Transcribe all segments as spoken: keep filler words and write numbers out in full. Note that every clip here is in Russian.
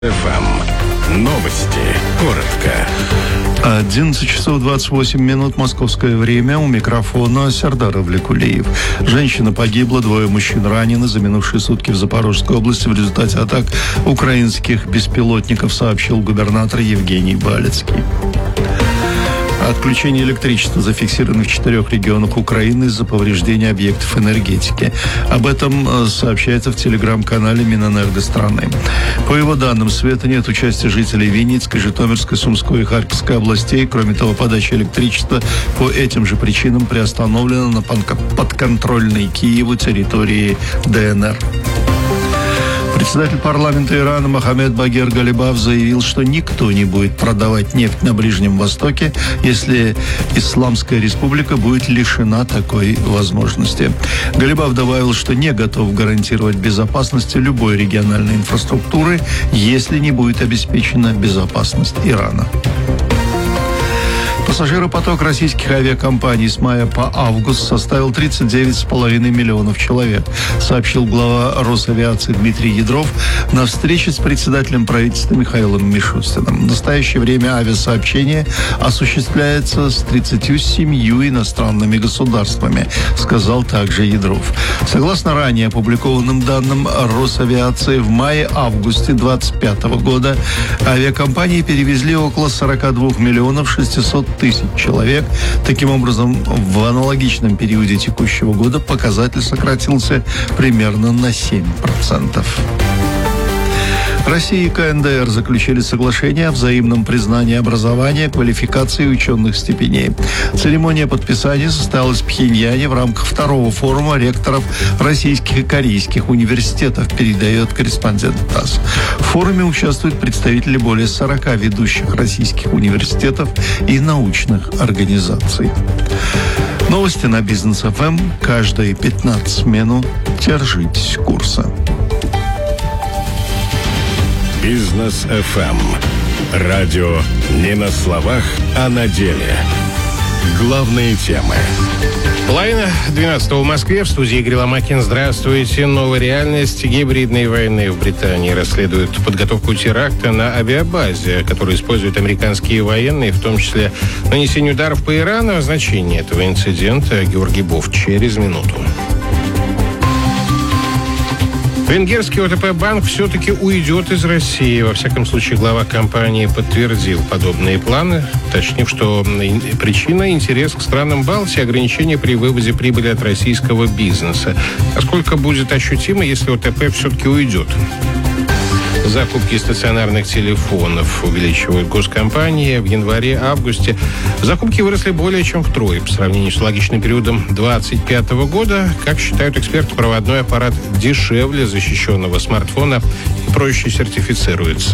эф эм. Новости. Коротко. одиннадцать часов двадцать восемь минут московское время. У микрофона Сердар Авлекулиев. Женщина погибла, двое мужчин ранены за минувшие сутки в Запорожской области в результате атак украинских беспилотников, сообщил губернатор Евгений Балецкий. Отключение электричества зафиксировано в четырех регионах Украины из-за повреждения объектов энергетики. Об этом сообщается в телеграм-канале Минэнерго страны. По его данным, света нет, участия жителей Винницкой, Житомирской, Сумской и Харьковской областей. Кроме того, подача электричества по этим же причинам приостановлена на подконтрольной Киеву территории дэ эн эр. Председатель парламента Ирана Мохаммед Багир Галибаф заявил, что никто не будет продавать нефть на Ближнем Востоке, если Исламская республика будет лишена такой возможности. Галибаф добавил, что не готов гарантировать безопасность любой региональной инфраструктуры, если не будет обеспечена безопасность Ирана. Пассажиропоток российских авиакомпаний с мая по август составил тридцать девять с половиной миллионов человек, сообщил глава Росавиации Дмитрий Ядров на встрече с председателем правительства Михаилом Мишустиным. В настоящее время авиасообщение осуществляется с тридцатью семью иностранными государствами, сказал также Ядров. Согласно ранее опубликованным данным Росавиации, в мае-августе двадцать пятого года авиакомпании перевезли около сорок два миллионов шестьсот тысяч человек. Таким образом, в аналогичном периоде текущего года показатель сократился примерно на семь процентов. Россия и ка эн дэ эр заключили соглашение о взаимном признании образования, квалификации и ученых степеней. Церемония подписания состоялась в Пхеньяне в рамках второго форума ректоров российских и корейских университетов, передает корреспондент ТАСС. В форуме участвуют представители более сорока ведущих российских университетов и научных организаций. Новости на Бизнес эф эм. Каждые пятнадцать минут держитесь курса. Бизнес эф эм. Радио не на словах, а на деле. Главные темы. Половина двенадцатого в Москве. В студии Игорь Ломакин. Здравствуйте. Новая реальность гибридной войны в Британии. Расследуют подготовку теракта на авиабазе, которую используют американские военные, в том числе нанесение ударов по Ирану. О значении этого инцидента Георгий Бофт через минуту. Венгерский о тэ пэ-банк все-таки уйдет из России. Во всяком случае, глава компании подтвердил подобные планы, уточнив, что причина – интерес к странам Балтии, ограничения при вывозе прибыли от российского бизнеса. Насколько будет ощутимо, если о тэ пэ все-таки уйдет? Закупки стационарных телефонов увеличивают госкомпании. В январе-августе закупки выросли более чем втрое по сравнению с аналогичным периодом двадцать пятого года. Как считают эксперты, проводной аппарат дешевле защищенного смартфона и проще сертифицируется.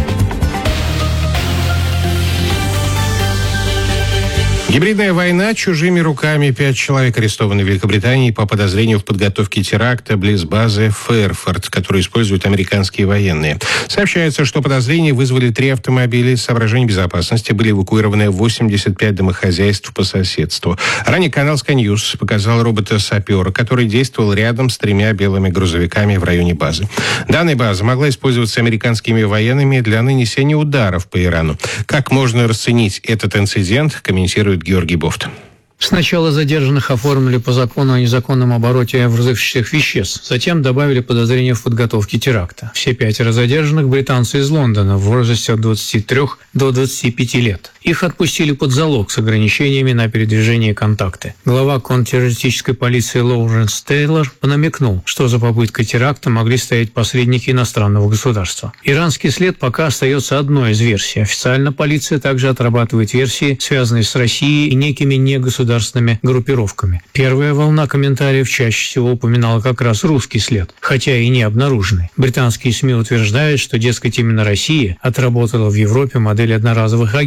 Гибридная война чужими руками. Пять человек арестованы в Великобритании по подозрению в подготовке теракта близ базы Фэрфорд, которую используют американские военные. Сообщается, что подозрения вызвали три автомобиля. Из соображений безопасности были эвакуированы восемьдесят пять домохозяйств по соседству. Ранее канал Sky News показал робота-сапера, который действовал рядом с тремя белыми грузовиками в районе базы. Данная база могла использоваться американскими военными для нанесения ударов по Ирану. Как можно расценить этот инцидент, комментирует Георгий Бофт. Сначала задержанных оформили по закону о незаконном обороте взрывчатых веществ, затем добавили подозрение в подготовке теракта. Все пятеро задержанных – британцы из Лондона в возрасте от двадцати трёх до двадцати пяти лет. Их отпустили под залог с ограничениями на передвижение и контакты. Глава контртеррористической полиции Лоуренс Тейлор намекнул, что за попыткой теракта могли стоять посредники иностранного государства. Иранский след пока остается одной из версий. Официально полиция также отрабатывает версии, связанные с Россией и некими негосударственными группировками. Первая волна комментариев чаще всего упоминала как раз русский след, хотя и не обнаруженный. Британские СМИ утверждают, что, дескать, именно Россия отработала в Европе модель одноразовых агентов,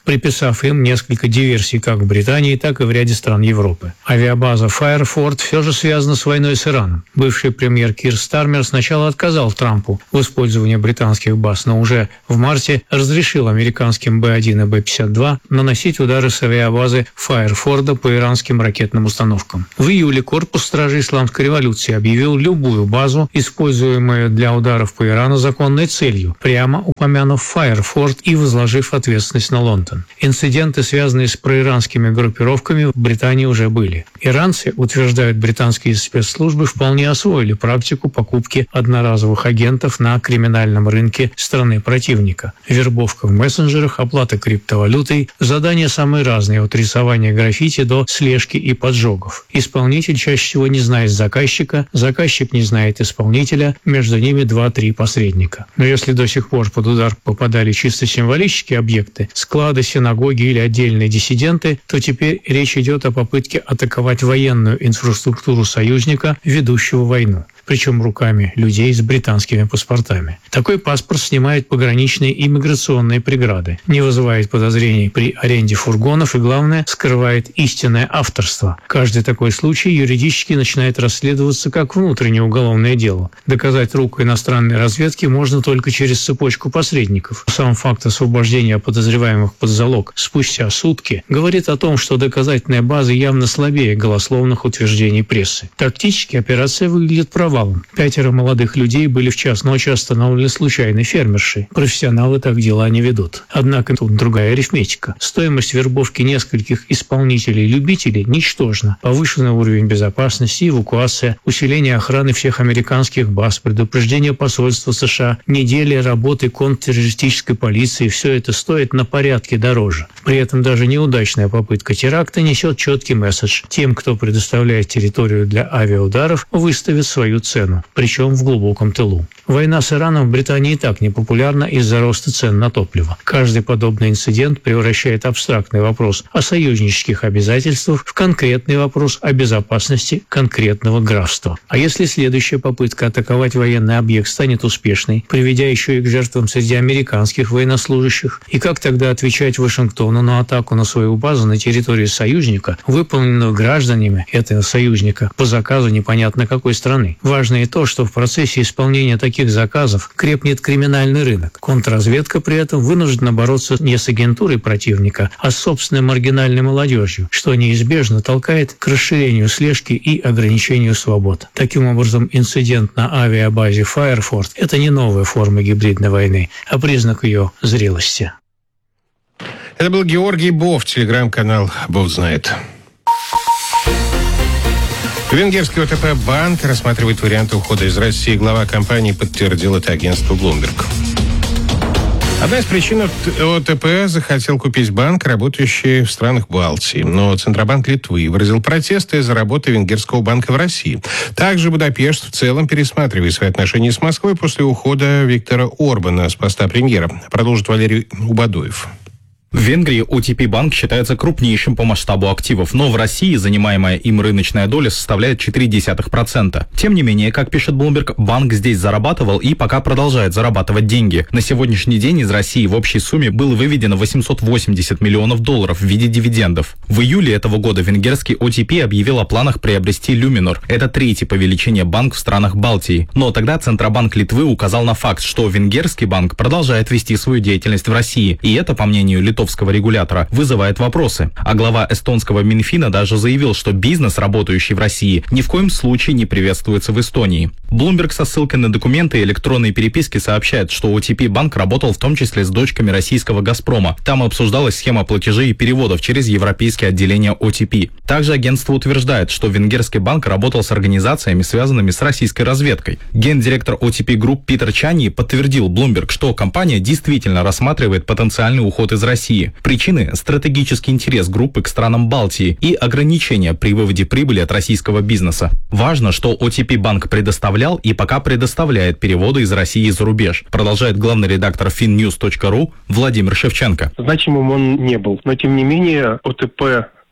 приписав им несколько диверсий как в Британии, так и в ряде стран Европы. Авиабаза Файерфорд все же связана с войной с Ираном. Бывший премьер Кир Стармер сначала отказал Трампу в использовании британских баз, но уже в марте разрешил американским Бэ один и Бэ пятьдесят два наносить удары с авиабазы Файерфорда по иранским ракетным установкам. В июле корпус стражей исламской революции объявил любую базу, используемую для ударов по Ирану, законной целью, прямо упомянув Файерфорд и возложив ответственность на Лондон. Инциденты, связанные с проиранскими группировками, в Британии уже были. Иранцы, утверждают британские спецслужбы, вполне освоили практику покупки одноразовых агентов на криминальном рынке страны противника. Вербовка в мессенджерах, оплата криптовалютой, задания самые разные, от рисования граффити до слежки и поджогов. Исполнитель чаще всего не знает заказчика, заказчик не знает исполнителя, между ними два-три посредника. Но если до сих пор под удар попадали чисто символические объекты, склады, синагоги или отдельные диссиденты, то теперь речь идет о попытке атаковать военную инфраструктуру союзника, ведущего войну, причем руками людей с британскими паспортами. Такой паспорт снимает пограничные и миграционные преграды, не вызывает подозрений при аренде фургонов и, главное, скрывает истинное авторство. Каждый такой случай юридически начинает расследоваться как внутреннее уголовное дело. Доказать руку иностранной разведки можно только через цепочку посредников. Сам факт освобождения подозреваемых под залог спустя сутки говорит о том, что доказательная база явно слабее голословных утверждений прессы. Тактически операция выглядит провалом. Пятеро молодых людей были в час ночи остановлены случайной фермершей. Профессионалы так дела не ведут. Однако тут другая арифметика. Стоимость вербовки нескольких исполнителей-любителей ничтожна. Повышенный уровень безопасности, эвакуация, усиление охраны всех американских баз, предупреждение посольства США, неделя работы контртеррористической полиции – все это стоит на порядке дороже. При этом даже неудачная попытка теракта несет четкий месседж. Тем, кто предоставляет территорию для авиаударов, выставит свою цену, причем в глубоком тылу. Война с Ираном в Британии и так непопулярна из-за роста цен на топливо. Каждый подобный инцидент превращает абстрактный вопрос о союзнических обязательствах в конкретный вопрос о безопасности конкретного графства. А если следующая попытка атаковать военный объект станет успешной, приведя еще и к жертвам среди американских военнослужащих, и как тогда отвечать Вашингтону на атаку на свою базу на территории союзника, выполненную гражданами этого союзника по заказу непонятно какой страны? Важно и то, что в процессе исполнения таких заказов крепнет криминальный рынок. Контрразведка при этом вынуждена бороться не с агентурой противника, а с собственной маргинальной молодежью, что неизбежно толкает к расширению слежки и ограничению свобод. Таким образом, инцидент на авиабазе Файерфорд – это не новая форма гибридной войны, а признак ее зрелости. Это был Георгий Бов, телеграм-канал «Бов знает». Венгерский О Тэ Пэ банк рассматривает варианты ухода из России. Глава компании подтвердил это агентству Bloomberg. Одна из причин О Тэ Пэ захотел купить банк, работающий в странах Балтии. Но Центробанк Литвы выразил протесты из-за работы венгерского банка в России. Также Будапешт в целом пересматривает свои отношения с Москвой после ухода Виктора Орбана с поста премьера. Продолжит Валерий Убадоев. В Венгрии О Тэ Пэ банк считается крупнейшим по масштабу активов, но в России занимаемая им рыночная доля составляет четыре десятых процента. Тем не менее, как пишет Bloomberg, банк здесь зарабатывал и пока продолжает зарабатывать деньги. На сегодняшний день из России в общей сумме было выведено восемьсот восемьдесят миллионов долларов в виде дивидендов. В июле этого года венгерский О Тэ Пэ объявил о планах приобрести Luminor. Это третий по величине банк в странах Балтии. Но тогда Центробанк Литвы указал на факт, что венгерский банк продолжает вести свою деятельность в России. И это, по мнению литовского регулятора, вызывает вопросы. А глава эстонского Минфина даже заявил, что бизнес, работающий в России, ни в коем случае не приветствуется в Эстонии. Bloomberg со ссылкой на документы и электронные переписки сообщает, что О Тэ Пэ банк работал в том числе с дочками российского «Газпрома». Там обсуждалась схема платежей и переводов через европейские отделения О Тэ Пэ. Также агентство утверждает, что венгерский банк работал с организациями, связанными с российской разведкой. Гендиректор О Тэ Пэ Групп Питер Чани подтвердил Bloomberg, что компания действительно рассматривает потенциальный уход из России. Причины – стратегический интерес группы к странам Балтии и ограничения при выводе прибыли от российского бизнеса. Важно, что О Тэ Пэ банк предоставлял и пока предоставляет переводы из России за рубеж, продолжает главный редактор финньюз точка ру Владимир Шевченко. Значимым он не был, но тем не менее О Тэ Пэ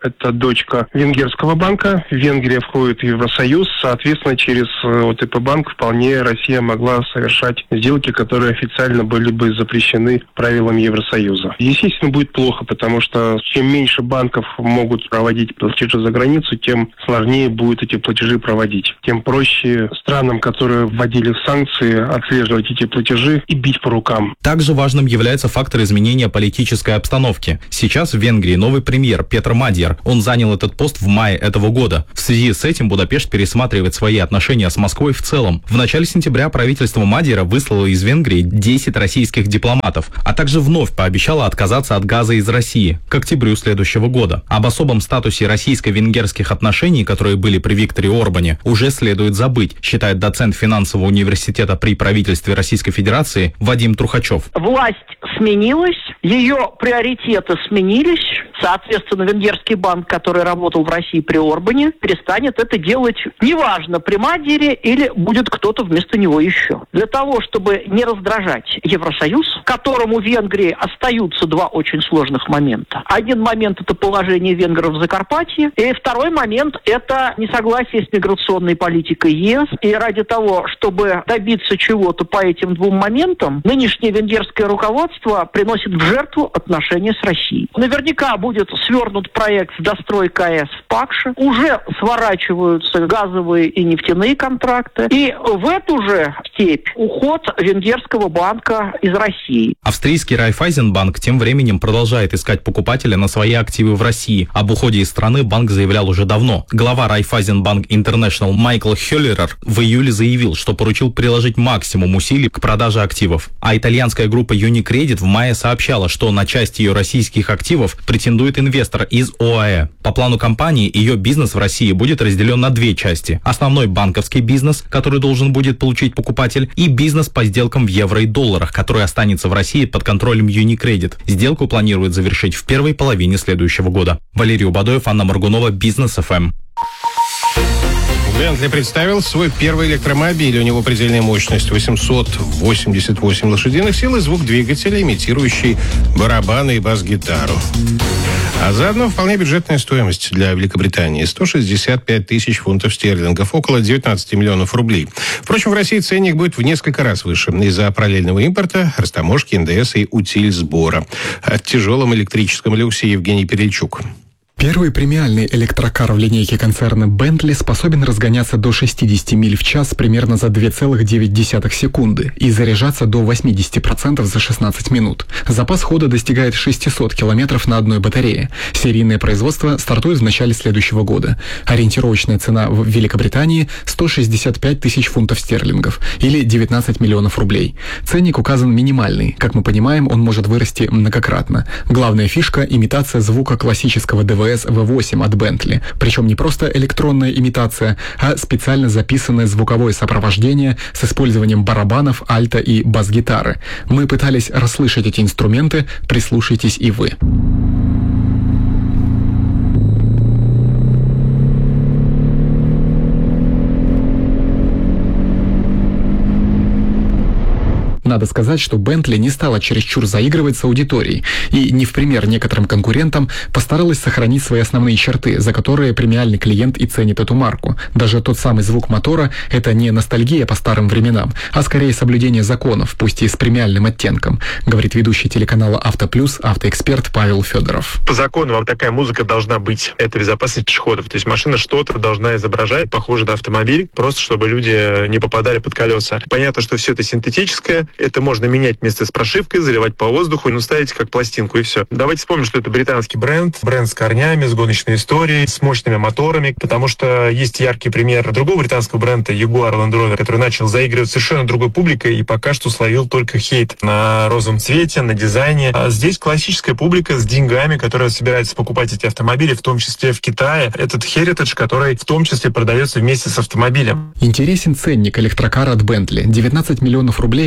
это дочка венгерского банка. Венгрия входит в Евросоюз, соответственно, через о тэ пэ банк вполне Россия могла совершать сделки, которые официально были бы запрещены правилами Евросоюза. Естественно, будет плохо, потому что чем меньше банков могут проводить платежи за границу, тем сложнее будет эти платежи проводить. Тем проще странам, которые вводили санкции, отслеживать эти платежи и бить по рукам. Также важным является фактор изменения политической обстановки. Сейчас в Венгрии новый премьер Петр Мадьяр. Он занял этот пост в мае этого года. В связи с этим Будапешт пересматривает свои отношения с Москвой в целом. В начале сентября правительство Мадьяра выслало из Венгрии десять российских дипломатов, а также вновь пообещало отказаться от газа из России к октябрю следующего года. Об особом статусе российско-венгерских отношений, которые были при Викторе Орбане, уже следует забыть, считает доцент финансового университета при правительстве Российской Федерации Вадим Трухачев. Власть сменилась, ее приоритеты сменились. Соответственно, венгерский банк, который работал в России при Орбане, перестанет это делать, неважно, при Мадьяре или будет кто-то вместо него еще. Для того, чтобы не раздражать Евросоюз, которому в Венгрии остаются два очень сложных момента. Один момент – это положение венгров в Закарпатье, и второй момент – это несогласие с миграционной политикой ЕС. И ради того, чтобы добиться чего-то по этим двум моментам, нынешнее венгерское руководство приносит в жертву отношения с Россией. Наверняка будет свернут проект «Дострой КАЭС» в Пакше, уже сворачиваются газовые и нефтяные контракты, и в эту же степь уход венгерского банка из России. Австрийский Райффайзенбанк тем временем продолжает искать покупателя на свои активы в России. Об уходе из страны банк заявлял уже давно. Глава Райффайзенбанк Интернешнл Майкл Хёллерер в июле заявил, что поручил приложить максимум усилий к продаже активов. А итальянская группа Unicredit в мае сообщала, что на часть ее российских активов претендует инвестор из ОАЭ. По плану компании, ее бизнес в России будет разделен на две части. Основной банковский бизнес, который должен будет получить покупатель, и бизнес по сделкам в евро и долларах, который останется в России под контролем Unicredit. Сделку планируют завершить в первой половине следующего года. Валерий Убадоев, Анна Моргунова, Бизнес эф эм. Бентли представил свой первый электромобиль. У него предельная мощность восемьсот восемьдесят восемь лошадиных сил и звук двигателя, имитирующий барабаны и бас-гитару. А заодно вполне бюджетная стоимость для Великобритании – сто шестьдесят пять тысяч фунтов стерлингов, около девятнадцать миллионов рублей. Впрочем, в России ценник будет в несколько раз выше из-за параллельного импорта, растаможки, эн дэ эс и утиль сбора. О тяжелом электрическом люксе Евгений Перельчук. Первый премиальный электрокар в линейке концерна Bentley способен разгоняться до шестьдесят миль в час примерно за две целых девять десятых секунды и заряжаться до восемьдесят процентов за шестнадцать минут. Запас хода достигает шестьсот километров на одной батарее. Серийное производство стартует в начале следующего года. Ориентировочная цена в Великобритании – сто шестьдесят пять тысяч фунтов стерлингов или девятнадцать миллионов рублей. Ценник указан минимальный. Как мы понимаем, он может вырасти многократно. Главная фишка – имитация звука классического дэ вэ эс ви восемь от Bentley. Причем не просто электронная имитация, а специально записанное звуковое сопровождение с использованием барабанов, альта и бас-гитары. Мы пытались расслышать эти инструменты, прислушайтесь и вы. Надо сказать, что Bentley не стала чересчур заигрывать с аудиторией и, не в пример некоторым конкурентам, постаралась сохранить свои основные черты, за которые премиальный клиент и ценит эту марку. Даже тот самый звук мотора – это не ностальгия по старым временам, а скорее соблюдение законов, пусть и с премиальным оттенком, говорит ведущий телеканала «Автоплюс» автоэксперт Павел Федоров. По закону вам такая музыка должна быть. Это безопасность пешеходов. То есть машина что-то должна изображать, похоже на автомобиль, просто чтобы люди не попадали под колеса. Понятно, что все это синтетическое. Это можно менять вместе с прошивкой, заливать по воздуху, ну, ставить как пластинку и все. Давайте вспомним, что это британский бренд, бренд с корнями, с гоночной историей, с мощными моторами, потому что есть яркий пример другого британского бренда Jaguar Land Rover, который начал заигрывать совершенно другой публикой и пока что словил только хейт на розовом цвете, на дизайне. А здесь классическая публика с деньгами, которая собирается покупать эти автомобили, в том числе в Китае. Этот Heritage, который в том числе продается вместе с автомобилем. Интересен ценник электрокара от Bentley. девятнадцать миллионов рублей – это старый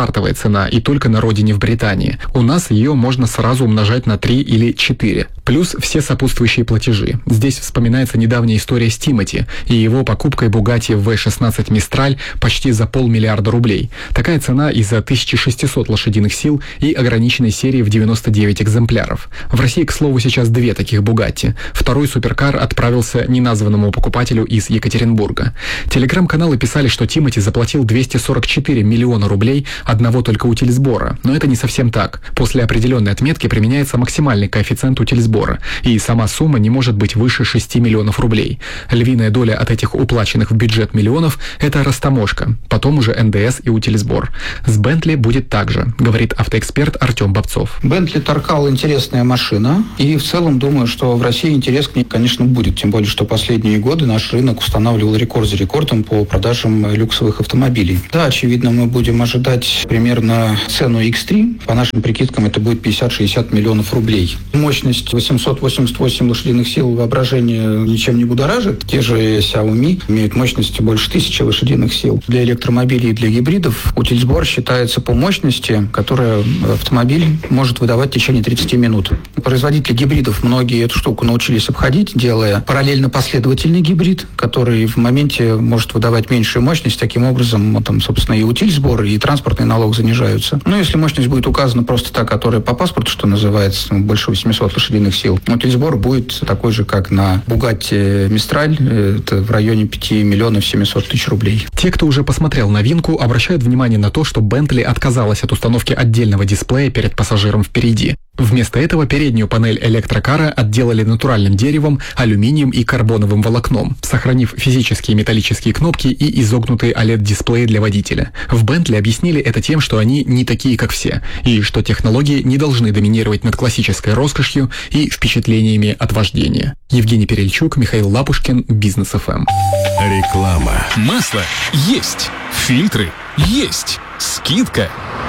стартовая цена и только на родине в Британии. У нас ее можно сразу умножать на три или четыре. Плюс все сопутствующие платежи. Здесь вспоминается недавняя история с Тимоти и его покупкой Bugatti ви шестнадцать Mistral почти за полмиллиарда рублей. Такая цена из-за тысяча шестьсот лошадиных сил и ограниченной серии в девяносто девять экземпляров. В России, к слову, сейчас две таких Bugatti. Второй суперкар отправился неназванному покупателю из Екатеринбурга. Телеграм-каналы писали, что Тимоти заплатил двести сорок четыре миллиона рублей одного только утильсбора. Но это не совсем так. После определенной отметки применяется максимальный коэффициент утильсбора, и сама сумма не может быть выше шести миллионов рублей. Львиная доля от этих уплаченных в бюджет миллионов – это растаможка, потом уже эн дэ эс и утильсбор. С Бентли будет так же, говорит автоэксперт Артем Бобцов. Бентли Таркал интересная машина, и в целом думаю, что в России интерес к ней, конечно, будет. Тем более, что последние годы наш рынок устанавливал рекорд за рекордом по продажам люксовых автомобилей. Да, очевидно, мы будем ожидать примерно цену икс три. По нашим прикидкам, это будет пятьдесят-шестьдесят миллионов рублей. Мощность восемьсот восемьдесят восемь лошадиных сил, воображение ничем не будоражит. Те же Xiaomi имеют мощность больше тысячи лошадиных сил. Для электромобилей и для гибридов утильсбор считается по мощности, которая автомобиль может выдавать в течение тридцати минут. Производители гибридов многие эту штуку научились обходить, делая параллельно последовательный гибрид, который в моменте может выдавать меньшую мощность. Таким образом, там, собственно, и утильсбор, и транспортный налог занижаются. Но если мощность будет указана просто та, которая по паспорту, что называется, больше восемьсот лошадиных сил, утильсбор будет такой же, как на Bugatti Mistral, это в районе пяти миллионов семьсот тысяч рублей. Те, кто уже посмотрел новинку, обращают внимание на то, что Bentley отказалась от установки отдельного дисплея перед пассажиром впереди. Вместо этого переднюю панель электрокара отделали натуральным деревом, алюминием и карбоновым волокном, сохранив физические металлические кнопки и изогнутые о лед-дисплеи для водителя. В Bentley объяснили это тем, что они не такие, как все, и что технологии не должны доминировать над классической роскошью и впечатлениями от вождения. Евгений Перельчук, Михаил Лапушкин, Бизнес эф эм. Реклама. Масло есть. Фильтры есть. Скидка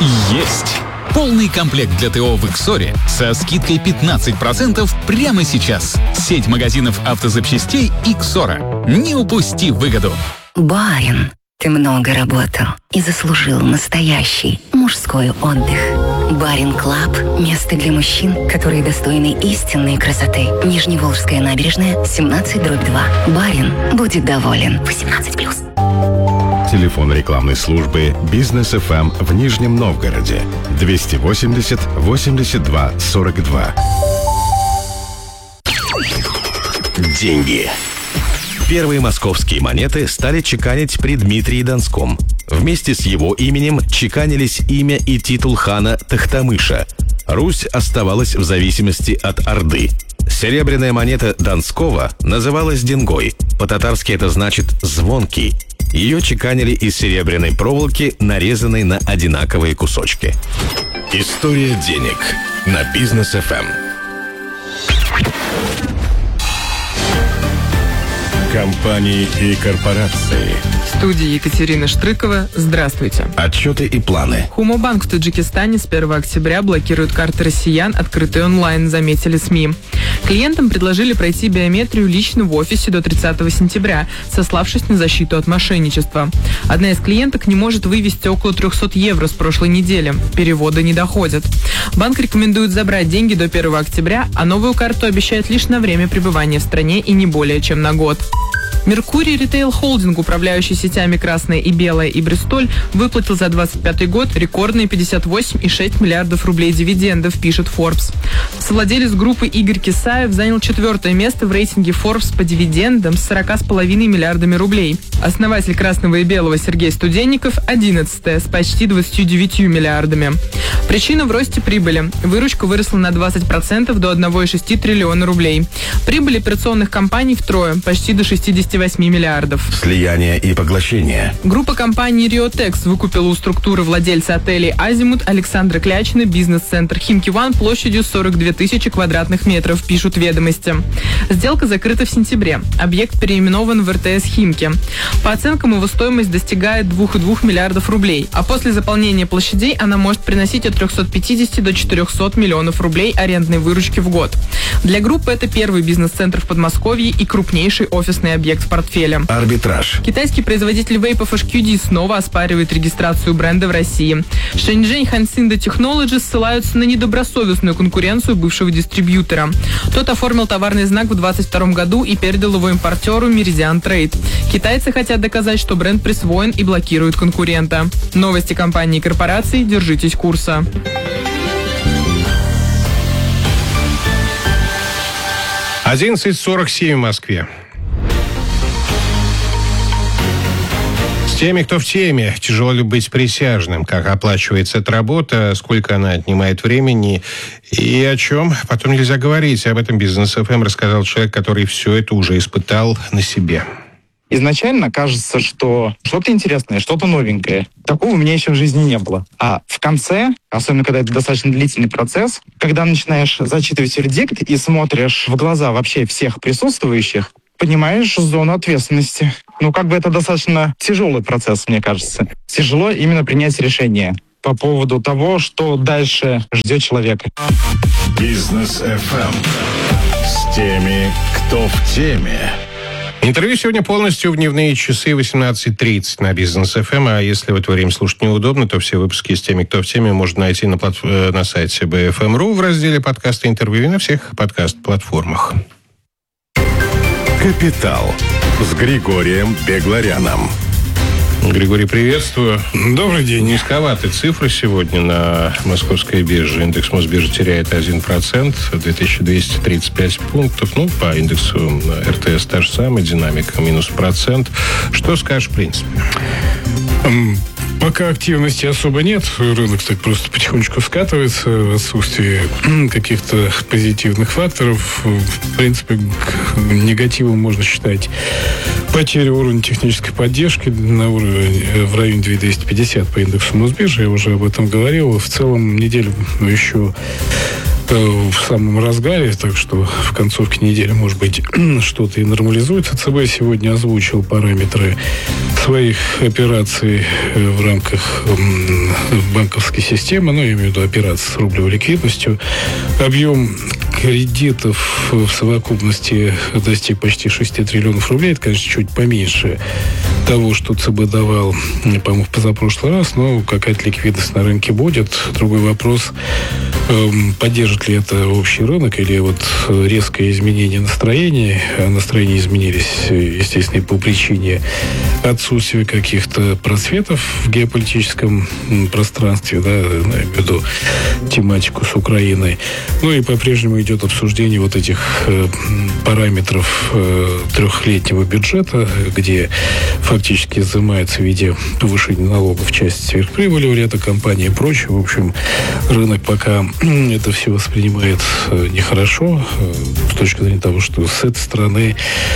есть. Полный комплект для ТО в Иксоре со скидкой пятнадцать процентов прямо сейчас. Сеть магазинов автозапчастей Иксора. Не упусти выгоду. Барин, ты много работал и заслужил настоящий мужской отдых. Барин Клаб – место для мужчин, которые достойны истинной красоты. Нижневолжская набережная, семнадцать дробь два. Барин будет доволен. восемнадцать плюс. Телефон рекламной службы «Бизнес эф эм» в Нижнем Новгороде двести восемьдесят восемьдесят два сорок два. Деньги. Первые московские монеты стали чеканить при Дмитрии Донском. Вместе с его именем чеканились имя и титул хана Тохтамыша. Русь оставалась в зависимости от Орды. Серебряная монета Донского называлась деньгой. По-татарски это значит «звонкий». Ее чеканили из серебряной проволоки, нарезанной на одинаковые кусочки. История денег на Бизнес эф эм. Компании и корпорации. В студии Екатерина Штрыкова. Здравствуйте. Отчеты и планы. Хумобанк в Таджикистане с первого октября блокирует карты россиян, открытые онлайн, заметили СМИ. Клиентам предложили пройти биометрию лично в офисе до тридцатого сентября, сославшись на защиту от мошенничества. Одна из клиенток не может вывести около триста евро с прошлой недели. Переводы не доходят. Банк рекомендует забрать деньги до первого октября, а новую карту обещает лишь на время пребывания в стране и не более чем на год. Меркурий Ритейл Холдинг, управляющий сетями «Красная» и «Белая» и «Бристоль», выплатил за двадцать пятый год рекордные пятьдесят восемь целых шесть десятых миллиардов рублей дивидендов, пишет Forbes. Совладелец группы Игорь Кисаев занял четвертое место в рейтинге Forbes по дивидендам с сорока с половиной миллиардами рублей. Основатель «Красного» и «Белого» Сергей Студенников – одиннадцатое с почти двадцатью девятью миллиардами. Причина в росте прибыли. Выручка выросла на двадцать процентов до одного целых шесть десятых триллиона рублей. Прибыль операционных компаний втрое, почти до шестидесяти восьми миллиардов. Слияние и поглощение. Группа компаний «Риотекс» выкупила у структуры владельца отелей «Азимут» Александра Клячина бизнес-центр «Химки Ван» площадью сорок две две тысячи квадратных метров, пишут «Ведомости». Сделка закрыта в сентябре. Объект переименован в эр тэ эс «Химки». По оценкам, его стоимость достигает два целых две десятых миллиардов рублей, а после заполнения площадей она может приносить от трехсот пятидесяти до четырехсот миллионов рублей арендной выручки в год. Для группы это первый бизнес-центр в Подмосковье и крупнейший офисный объект в портфеле. Арбитраж. Китайский производитель вейпов эйч кью ди снова оспаривает регистрацию бренда в России. Шэньчжэнь Хансинда Technologies ссылаются на недобросовестную конкуренцию бывшего дистрибьютора. Тот оформил товарный знак в двадцать втором году и передал его импортеру Meridian Trade. Китайцы хотят доказать, что бренд присвоен и блокируют конкурента. Новости компании и корпораций. Держитесь курса. одиннадцать сорок семь в Москве. С теми, кто в теме, тяжело ли быть присяжным, как оплачивается эта работа, сколько она отнимает времени и о чем потом нельзя говорить. Об этом Бизнес эф эм рассказал человек, который все это уже испытал на себе. Изначально кажется, что что-то интересное, что-то новенькое. Такого у меня еще в жизни не было. А в конце, особенно когда это достаточно длительный процесс, когда начинаешь зачитывать вердикт и смотришь в глаза вообще всех присутствующих, понимаешь зону ответственности. Ну, как бы это достаточно тяжелый процесс, мне кажется. Тяжело именно принять решение по поводу того, что дальше ждет человека. Бизнес эф эм. С теми, кто в теме. Интервью сегодня полностью в дневные часы восемнадцать тридцать на Бизнес эф эм. А если в это время слушать неудобно, то все выпуски с теми, кто в теме, можно найти на, плат... на сайте би эф эм точка ру в разделе подкасты интервью и на всех подкаст-платформах. Капитал с Григорием Бегларяном. Григорий, приветствую. Добрый день. Низковаты цифры сегодня на московской бирже. Индекс Мосбиржи теряет один процент, две тысячи двести тридцать пять пунктов. Ну, по индексу эр тэ эс та же самая динамика, минус процент. Что скажешь, в принципе? Пока активности особо нет. Рынок так просто потихонечку скатывается в отсутствии каких-то позитивных факторов. В принципе, к негативу можно считать потерю уровня технической поддержки на уровне в районе две тысячи двести пятьдесят по индексу Мосбиржи. Я уже об этом говорил. В целом неделю еще в самом разгаре, так что в концовке недели, может быть, что-то и нормализуется. ЦБ сегодня озвучил параметры своих операций в рамках банковской системы, ну, я имею в виду операции с рублевой ликвидностью. Объем кредитов в совокупности достиг почти шесть триллионов рублей. Это, конечно, чуть поменьше того, что ЦБ давал, по-моему, в позапрошлый раз, но какая-то ликвидность на рынке будет. Другой вопрос, поддержит ли это общий рынок или вот резкое изменение настроения. А настроения изменились, естественно, и по причине отсутствия каких-то просветов в геополитическом пространстве, да, я имею в виду тематику с Украиной. Ну и по-прежнему идет обсуждение вот этих э, параметров э, трехлетнего бюджета, где фактически изымается в виде повышения налогов часть сверхприбыли у ряда компаний и прочее. В общем, рынок пока это все воспринимает э, нехорошо э, с точки зрения того, что с этой стороны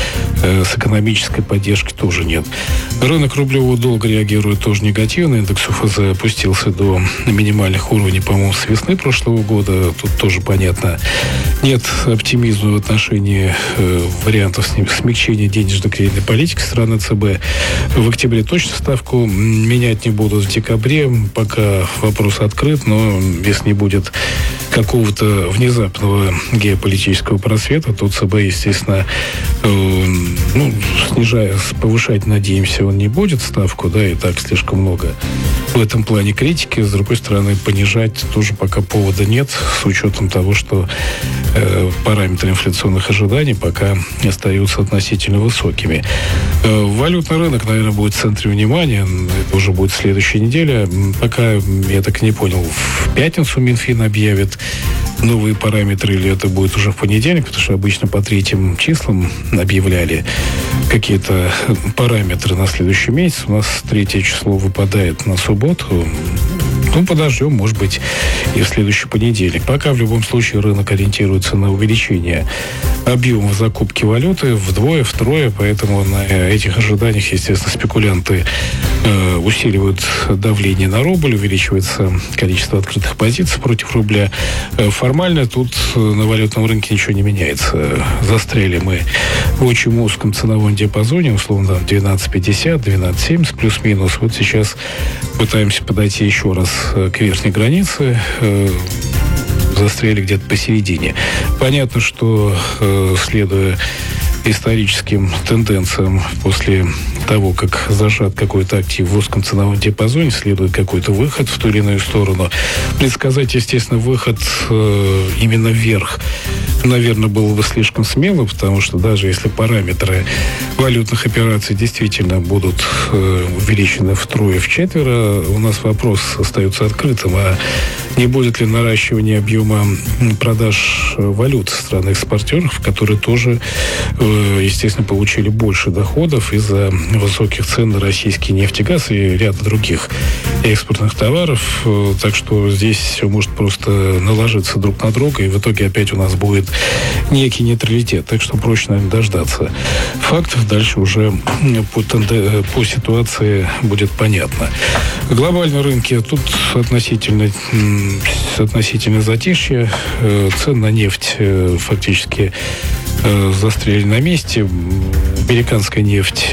э, с экономической поддержки тоже нет. Рынок рублевого долга реагирует тоже негативно. Индекс эф зэ опустился до минимальных уровней, по-моему, с весны прошлого года. Тут тоже понятно, нет оптимизма в отношении э, вариантов смягчения денежно-кредитной политики страны ЦБ. В октябре точно ставку менять не будут. В декабре пока вопрос открыт, но если не будет какого-то внезапного геополитического просвета, то ЦБ, естественно, э, ну, снижая, повышать, надеемся, он не будет ставку, да, и так слишком много в этом плане критики. С другой стороны, понижать тоже пока повода нет, с учетом того, что э, параметры инфляционных ожиданий пока остаются относительно высокими. Э, валютный рынок, наверное, будет в центре внимания. Это уже будет следующая неделя. Пока, я так и не понял, в пятницу Минфин объявит новые параметры, или это будет уже в понедельник, потому что обычно по третьим числам объявляли какие-то параметры на следующий месяц. У нас третье число выпадает на субботу. Ну, подождем, может быть, и в следующий понедельник. Пока в любом случае рынок ориентируется на увеличение объема закупки валюты вдвое, втрое, поэтому на этих ожиданиях, естественно, спекулянты э, усиливают давление на рубль, увеличивается количество открытых позиций против рубля. Э, формально тут на валютном рынке ничего не меняется. Застряли мы в очень узком ценовом диапазоне, условно, двенадцать пятьдесят, двенадцать семьдесят плюс-минус. Вот сейчас пытаемся подойти еще раз к верхней границе, э, застряли где-то посередине. Понятно, что, э, следуя историческим тенденциям, после того, как зажат какой-то актив в узком ценовом диапазоне, следует какой-то выход в ту или иную сторону. Предсказать, естественно, выход э, именно вверх, наверное, было бы слишком смело, потому что даже если параметры валютных операций действительно будут э, увеличены втрое, в-четверо, у нас вопрос остается открытым, а не будет ли наращивание объема продаж валют со стороны экспортеров, которые тоже, э, естественно, получили больше доходов из-за высоких цен на российский нефть и газ и ряд других экспортных товаров. Э, так что здесь все может просто наложиться друг на друга, и в итоге опять у нас будет некий нейтралитет. Так что проще, наверное, дождаться фактов. Дальше уже по, тенде... по ситуации будет понятно. Глобальные рынки тут относительно, относительно затишье. Цены на нефть фактически застряли на месте. Американская нефть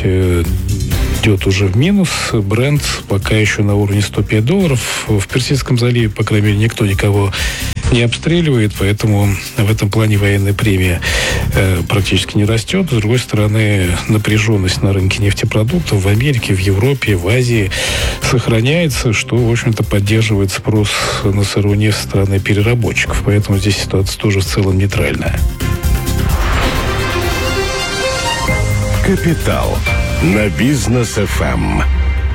идет уже в минус. Брент пока еще на уровне сто пять долларов. В Персидском заливе, по крайней мере, никто никого не обстреливает, поэтому в этом плане военная премия э, практически не растет. С другой стороны, напряженность на рынке нефтепродуктов в Америке, в Европе, в Азии сохраняется, что, в общем-то, поддерживает спрос на сырую нефть со стороны переработчиков. Поэтому здесь ситуация тоже в целом нейтральная. Капитал на Бизнес эф эм.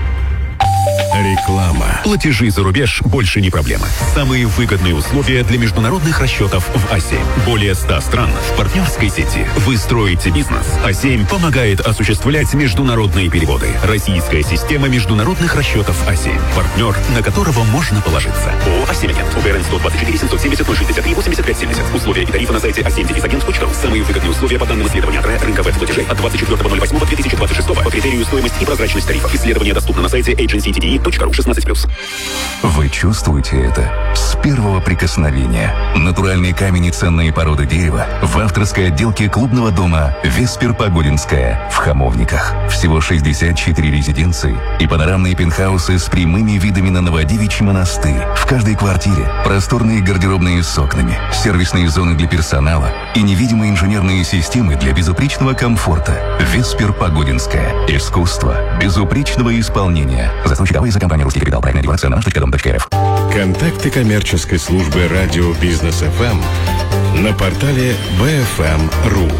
Реклама. Платежи за рубеж больше не проблема. Самые выгодные условия для международных расчетов в а семь. Более ста стран в партнерской сети. Вы строите бизнес. а семь помогает осуществлять международные переводы. Российская система международных расчетов а семь. Партнер, на которого можно положиться. ООО «а семь Агент». УГРН сто двадцать четыре семьсот семьдесят ноль шестьдесят три восемьдесят пять семьдесят. Условия и тарифы на сайте а семь агент точка ру. Самые выгодные условия по данным исследования рынка веб-платежей от двадцать четвёртого ноль восьмого две тысячи двадцать шестого по критерию стоимость и прозрачность тарифов. Исследование доступно на сайте эйдженси ти ди и точка ру шестнадцать плюс. Вы чувствуете это с первого прикосновения. Натуральный камень и ценные породы дерева в авторской отделке клубного дома «Веспер Погодинская» в Хамовниках. Всего шестьдесят четыре резиденции и панорамные пентхаусы с прямыми видами на Новодевичий монастырь. В каждой квартире просторные гардеробные с окнами, сервисные зоны для персонала и невидимые инженерные системы для безупречного комфорта. «Веспер Погодинская». Искусство безупречного исполнения. Застройщик за компания «Русский капитал». Проектная регулация на наш точка дом точка эр эф. Контакты коммерческой службы радио Бизнес эф эм на портале би эф эм точка ру.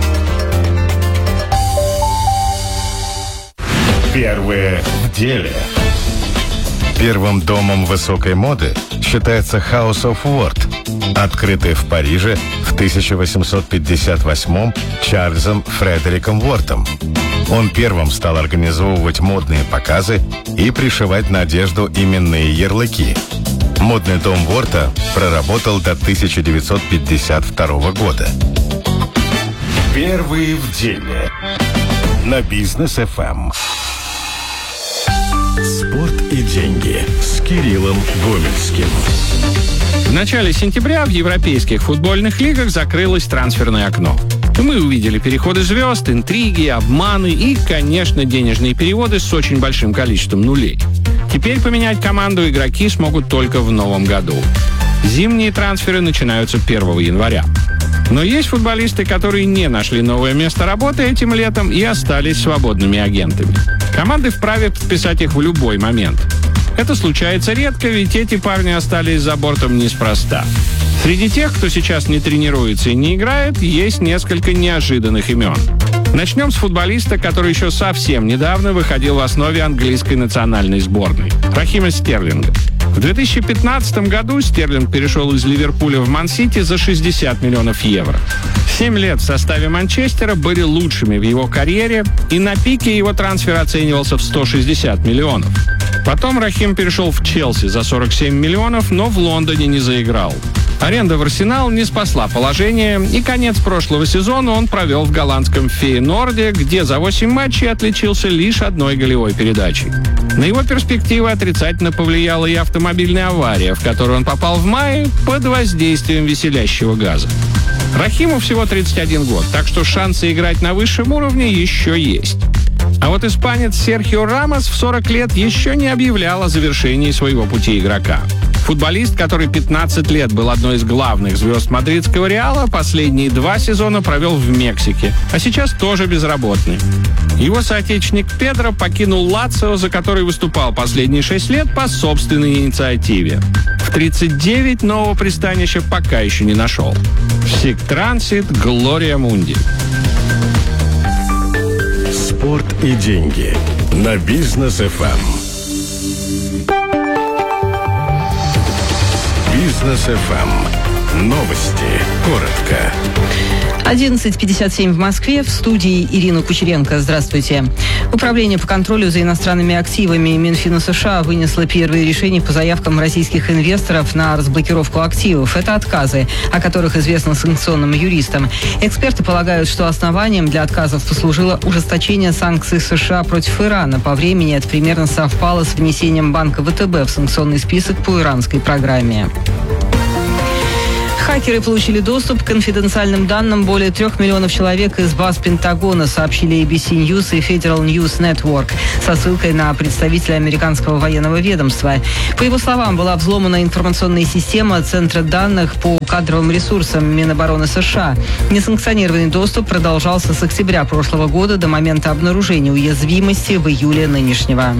Первые в деле. Первым домом высокой моды считается House of Ward, открытый в Париже в тысяча восемьсот пятьдесят восьмом Чарльзом Фредериком Уортом. Он первым стал организовывать модные показы и пришивать на одежду именные ярлыки. Модный дом Уорта проработал до тысяча девятьсот пятьдесят второго года. Первые в деле на Бизнес эф эм. Спорт и деньги с Кириллом Гомельским. В начале сентября в европейских футбольных лигах закрылось трансферное окно. Мы увидели переходы звезд, интриги, обманы и, конечно, денежные переводы с очень большим количеством нулей. Теперь поменять команду игроки смогут только в новом году. Зимние трансферы начинаются первого января. Но есть футболисты, которые не нашли новое место работы этим летом и остались свободными агентами. Команды вправе подписать их в любой момент. Это случается редко, ведь эти парни остались за бортом неспроста. Среди тех, кто сейчас не тренируется и не играет, есть несколько неожиданных имен. Начнем с футболиста, который еще совсем недавно выходил в основе английской национальной сборной – Рахима Стерлинга. В две тысячи пятнадцатом году Стерлинг перешел из Ливерпуля в Ман-Сити за шестьдесят миллионов евро. Семь лет в составе Манчестера были лучшими в его карьере, и на пике его трансфер оценивался в сто шестьдесят миллионов. Потом Рахим перешел в Челси за сорок семь миллионов, но в Лондоне не заиграл. Аренда в Арсенал не спасла положение, и конец прошлого сезона он провел в голландском Фейенорде, где за восемь матчей отличился лишь одной голевой передачей. На его перспективы отрицательно повлияла и автомобильная авария, в которую он попал в мае под воздействием веселящего газа. Рахиму всего тридцать один год, так что шансы играть на высшем уровне еще есть. А вот испанец Серхио Рамос в сорок лет еще не объявлял о завершении своего пути игрока. Футболист, который пятнадцать лет был одной из главных звезд мадридского Реала, последние два сезона провел в Мексике, а сейчас тоже безработный. Его соотечественник Педро покинул Лацио, за который выступал последние шесть лет по собственной инициативе. В тридцать девять нового пристанища пока еще не нашел. Сиктрансит Глория Мунди. Спорт и деньги на Бизнес эф эм. Бизнес эф эм. Новости. Коротко. одиннадцать пятьдесят семь в Москве. В студии Ирина Кучеренко. Здравствуйте. Управление по контролю за иностранными активами Минфина США вынесло первые решения по заявкам российских инвесторов на разблокировку активов. Это отказы, о которых известно санкционным юристам. Эксперты полагают, что основанием для отказов послужило ужесточение санкций США против Ирана. По времени это примерно совпало с внесением банка вэ тэ бэ в санкционный список по иранской программе. Хакеры получили доступ к конфиденциальным данным более трех миллионов человек из баз Пентагона, сообщили эй би си News и Federal News Network со ссылкой на представителя американского военного ведомства. По его словам, была взломана информационная система Центра данных по кадровым ресурсам Минобороны США. Несанкционированный доступ продолжался с октября прошлого года до момента обнаружения уязвимости в июле нынешнего.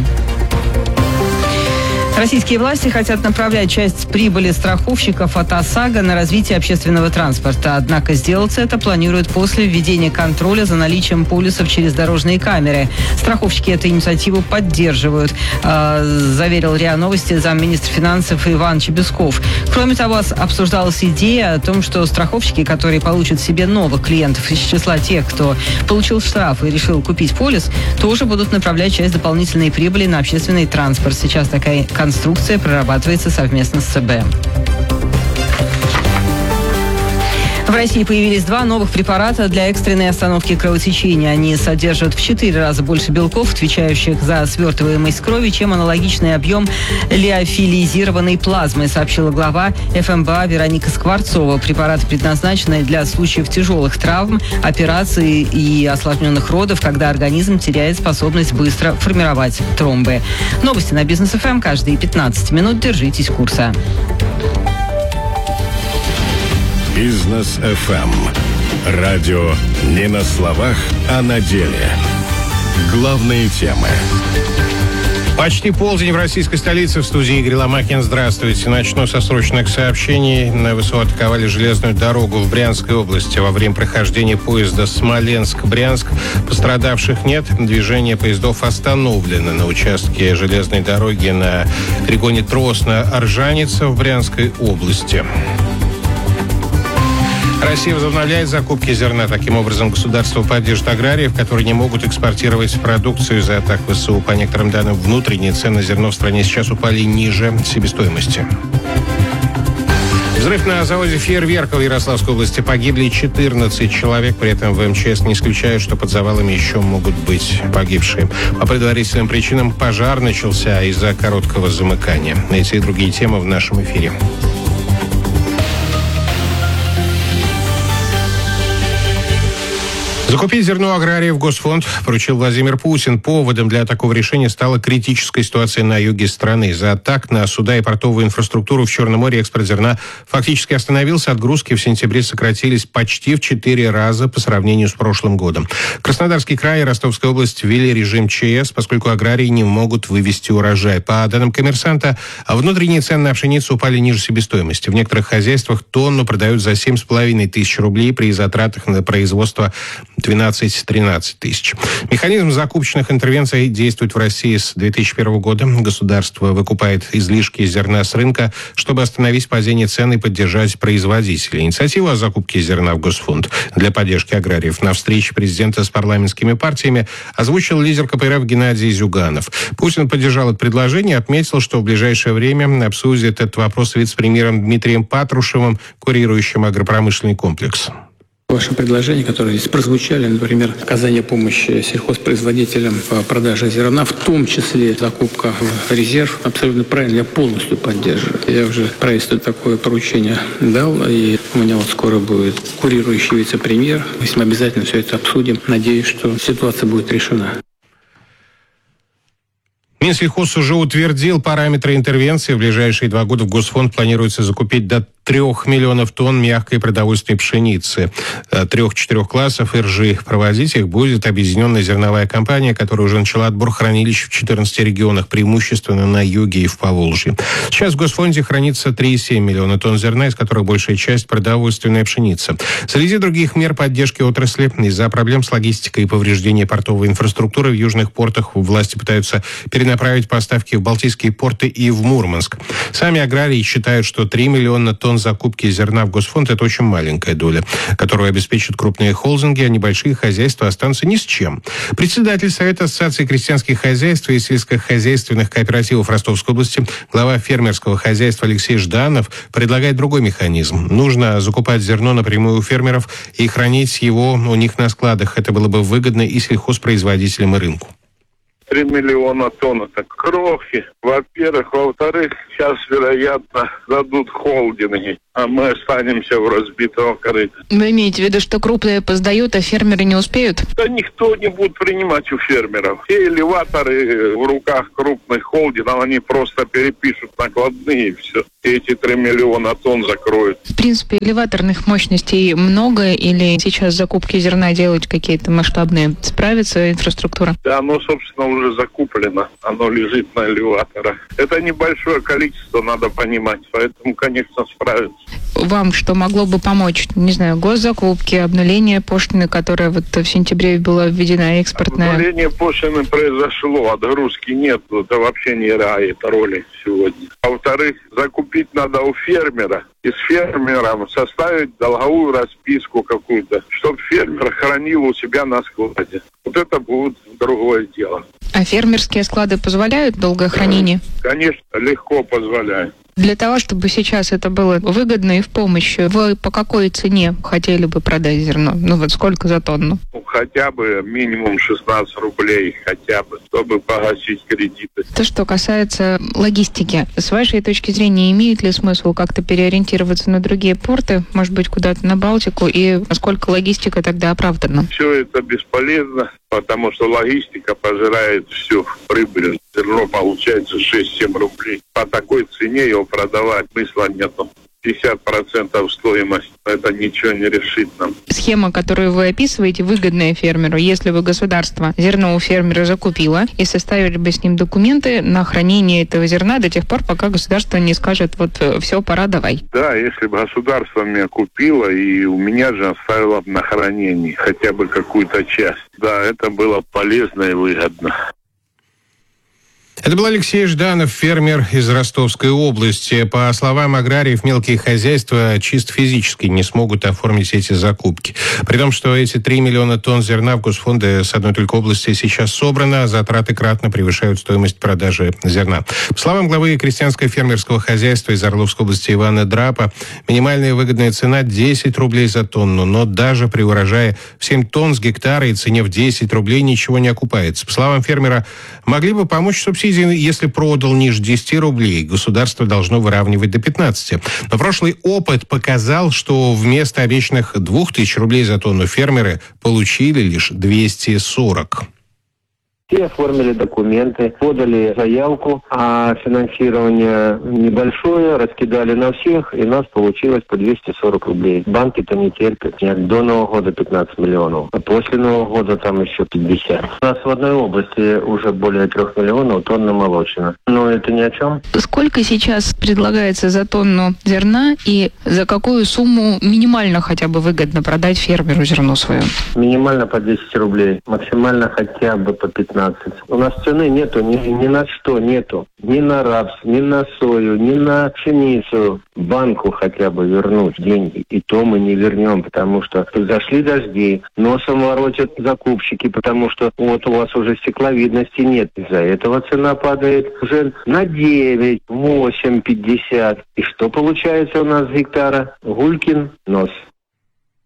Российские власти хотят направлять часть прибыли страховщиков от ОСАГО на развитие общественного транспорта. Однако сделать это планируют после введения контроля за наличием полисов через дорожные камеры. Страховщики эту инициативу поддерживают, э, заверил РИА Новости замминистра финансов Иван Чебесков. Кроме того, обсуждалась идея о том, что страховщики, которые получат себе новых клиентов из числа тех, кто получил штраф и решил купить полис, тоже будут направлять часть дополнительной прибыли на общественный транспорт. Сейчас такая конструкция прорабатывается совместно с цэ бэ. В России появились два новых препарата для экстренной остановки кровотечения. Они содержат в четыре раза больше белков, отвечающих за свертываемость крови, чем аналогичный объем лиофилизированной плазмы, сообщила глава эф эм бэ а Вероника Скворцова. Препараты предназначены для случаев тяжелых травм, операций и осложненных родов, когда организм теряет способность быстро формировать тромбы. Новости на Бизнес эф эм каждые пятнадцать минут. Держитесь курса. Бизнес эф эм. Радио не на словах, а на деле. Главные темы. Почти полдень в российской столице. В студии Игорь Ломакин. Здравствуйте. Начну со срочных сообщений. На ВСУ атаковали железную дорогу в Брянской области во время прохождения поезда Смоленск-Брянск. Пострадавших нет. Движение поездов остановлено на участке железной дороги на перегоне Тросно-Оржаница в Брянской области. Россия возобновляет закупки зерна. Таким образом, государство поддержит аграриев, которые не могут экспортировать продукцию из-за атак ВСУ. По некоторым данным, внутренние цены на зерно в стране сейчас упали ниже себестоимости. Взрыв на заводе фейерверков в Ярославской области. Погибли четырнадцать человек. При этом в эм че эс не исключают, что под завалами еще могут быть погибшие. По предварительным причинам пожар начался из-за короткого замыкания. Эти и другие темы в нашем эфире. Закупить зерно аграриев Госфонд поручил Владимир Путин. Поводом для такого решения стала критическая ситуация на юге страны. Из-за атак на суда и портовую инфраструктуру в Черном море экспорт зерна фактически остановился. Отгрузки в сентябре сократились почти в четыре раза по сравнению с прошлым годом. Краснодарский край и Ростовская область ввели режим че эс, поскольку аграрии не могут вывести урожай. По данным «Коммерсанта», внутренние цены на пшеницу упали ниже себестоимости. В некоторых хозяйствах тонну продают за семь с половиной тысяч рублей при затратах на производство двенадцать-тринадцать тысяч. Механизм закупочных интервенций действует в России с две тысячи первого года. Государство выкупает излишки зерна с рынка, чтобы остановить падение цен и поддержать производителей. Инициативу о закупке зерна в Госфонд для поддержки аграриев на встрече президента с парламентскими партиями озвучил лидер ка пэ эр эф Геннадий Зюганов. Путин поддержал это предложение и отметил, что в ближайшее время обсудит этот вопрос с вице-премьером Дмитрием Патрушевым, курирующим агропромышленный комплекс. Ваши предложения, которые здесь прозвучали, например, оказание помощи сельхозпроизводителям по продаже зерна, в том числе закупка в резерв, абсолютно правильно, я полностью поддерживаю. Я уже правительству такое поручение дал, и у меня вот скоро будет курирующий вице-премьер. Мы обязательно все это обсудим. Надеюсь, что ситуация будет решена. Минсельхоз уже утвердил параметры интервенции. В ближайшие два года в Госфонд планируется закупить до трех миллионов тонн мягкой продовольственной пшеницы, трех-четырех классов и ржи. Проводить их будет объединенная зерновая компания, которая уже начала отбор хранилищ в четырнадцати регионах, преимущественно на юге и в Поволжье. Сейчас в Госфонде хранится три и семь миллиона тонн зерна, из которых большая часть продовольственная пшеница. Среди других мер поддержки отрасли из-за проблем с логистикой и повреждения портовой инфраструктуры в южных портах власти пытаются перенаправить поставки в Балтийские порты и в Мурманск. Сами аграрии считают, что три миллиона тонн закупки зерна в Госфонд – это очень маленькая доля, которую обеспечат крупные холдинги, а небольшие хозяйства останутся ни с чем. Председатель Совета Ассоциации крестьянских хозяйств и сельскохозяйственных кооперативов Ростовской области, глава фермерского хозяйства Алексей Жданов предлагает другой механизм. Нужно закупать зерно напрямую у фермеров и хранить его у них на складах. Это было бы выгодно и сельхозпроизводителям, и рынку. Три миллиона тонн – это крохи. Во-первых. Во-вторых, сейчас, вероятно, дадут холдинги, а мы останемся в разбитого корыта. Вы имеете в виду, что крупные поздают, а фермеры не успеют? Да никто не будет принимать у фермеров. Все элеваторы в руках крупных холдингов, они просто перепишут накладные и все. И эти три миллиона тонн закроют. В принципе, элеваторных мощностей много, или сейчас закупки зерна делать какие-то масштабные? Справится инфраструктура? Да, оно, собственно, уже закуплено. Оно лежит на элеваторах. Это небольшое количество, надо понимать. Поэтому, конечно, справится. Вам что могло бы помочь? Не знаю, госзакупки, обнуление пошлины, которая вот в сентябре была введена, экспортная? Обнуление пошлины произошло, отгрузки нет. Это вообще не играет роли сегодня. А во-вторых, закупить надо у фермера. И с фермером составить долговую расписку какую-то, чтобы фермер хранил у себя на складе. Вот это будет другое дело. А фермерские склады позволяют долгое хранение? Конечно, легко позволяют. Для того, чтобы сейчас это было выгодно и в помощь, вы по какой цене хотели бы продать зерно? Ну вот сколько за тонну? Ну, хотя бы минимум шестнадцать рублей, хотя бы, чтобы погасить кредиты. То, что касается логистики, с вашей точки зрения, имеет ли смысл как-то переориентироваться на другие порты, может быть, куда-то на Балтику, и насколько логистика тогда оправдана? Все это бесполезно, потому что логистика пожирает всю прибыль. Зерно получается шесть-семь рублей. По такой цене его продавать смысла нету. пятьдесят процентов стоимость, это ничего не решит нам. Схема, которую вы описываете, выгодная фермеру, если бы государство зерно у фермера закупило и составили бы с ним документы на хранение этого зерна до тех пор, пока государство не скажет, вот все, пора, давай. Да, если бы государство меня купило и у меня же оставило на хранении хотя бы какую-то часть, да, это было полезно и выгодно. Это был Алексей Жданов, фермер из Ростовской области. По словам аграриев, мелкие хозяйства чисто физически не смогут оформить эти закупки. При том, что эти три миллиона тонн зерна в Госфонде с одной только области сейчас собрано, а затраты кратно превышают стоимость продажи зерна. По словам главы крестьянско-фермерского хозяйства из Орловской области Ивана Драпа, минимальная выгодная цена десять рублей за тонну, но даже при урожае в семь тонн с гектара и цене в десять рублей ничего не окупается. По словам фермера, могли бы помочь субсидии. Если продал ниже десяти рублей, государство должно выравнивать до пятнадцати. Но прошлый опыт показал, что вместо обещанных двух тысяч рублей за тонну фермеры получили лишь двести сорок. Все оформили документы, подали заявку, а финансирование небольшое, раскидали на всех, и у нас получилось по двести сорок рублей. Банки-то не терпят. Нет, до Нового года пятнадцать миллионов, а после Нового года там еще пятьдесят. У нас в одной области уже более трех миллионов тонн молочина. Но это ни о чем. Сколько сейчас предлагается за тонну зерна и за какую сумму минимально хотя бы выгодно продать фермеру зерно свое? Минимально по десять рублей, максимально хотя бы по пятнадцать. У нас цены нету, ни, ни на что нету. Ни на рапс, ни на сою, ни на пшеницу. Банку хотя бы вернуть деньги. И то мы не вернем, потому что зашли дожди, носом воротят закупщики, потому что вот у вас уже стекловидности нет. Из-за этого цена падает уже на девять, восемь, пятьдесят. И что получается у нас с гектара? Гулькин нос.